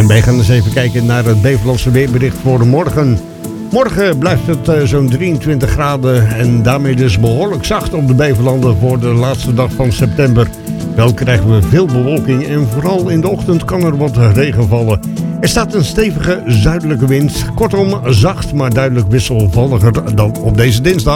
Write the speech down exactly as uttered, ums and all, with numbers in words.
En wij gaan eens even kijken naar het Beverlandse weerbericht voor morgen. Morgen blijft het uh, zo'n drieëntwintig graden en daarmee dus behoorlijk zacht op de Beverlanden voor de laatste dag van september. Wel krijgen we veel bewolking en vooral in de ochtend kan er wat regen vallen. Er staat een stevige zuidelijke wind, kortom zacht maar duidelijk wisselvalliger dan op deze dinsdag.